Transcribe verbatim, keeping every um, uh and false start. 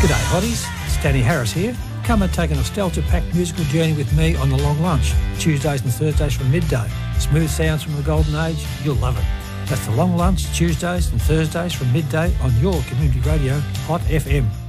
G'day hotties, it's Danny Harris here. Come and take a nostalgia-packed musical journey with me on The Long Lunch, Tuesdays and Thursdays from midday. Smooth sounds from the golden age, you'll love it. That's The Long Lunch, Tuesdays and Thursdays from midday on your community radio, Hot F M.